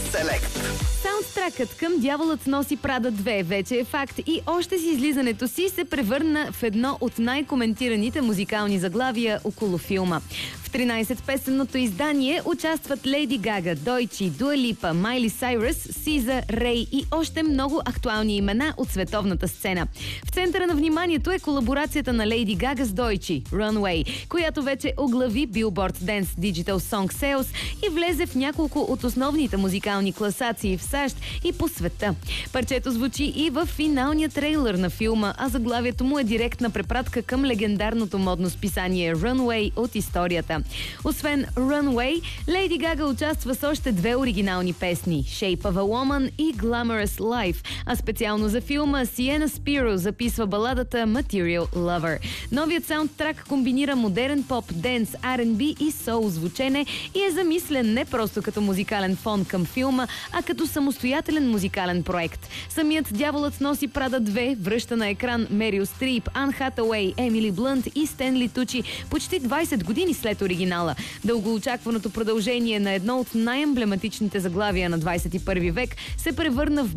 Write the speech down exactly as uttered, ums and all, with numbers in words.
Селект. Саундтракът към Дяволът носи Прада две вече е факт и още с излизането си се превърна в едно от най-коментираните музикални заглавия около филма. В тринайсет-песенното издание участват Лейди Гага, Дойчи, Дуа Липа, Майли Сайръс, Сиза, Рей и още много актуални имена от световната сцена. В центъра на вниманието е колаборацията на Лейди Гага с Дойчи, Runway, която вече оглави Billboard Dance Digital Song Sales и влезе в няколко от основните музикални класации в САЩ и по света. Парчето звучи и в финалния трейлър на филма, а заглавието му е директна препратка към легендарното модно списание Runway от историята. Освен Runway, Лейди Гага участва с още две оригинални песни – Shape of a Woman и Glamorous Life, а специално за филма Сиена Спиро записва баладата Material Lover. Новият саундтрак комбинира модерен поп, денс, Ар енд Би и соул звучене и е замислен не просто като музикален фон към филма, а като самостоятелен музикален проект. Самият Дяволът носи Прада две връща на екран Мерил Стрип, Ан Хатауей, Емили Блънт и Стенли Тучи почти двайсет години след оригинала. Дългоочакваното продължение на едно от най-емблематичните заглавия на двайсет и първи век се превърна в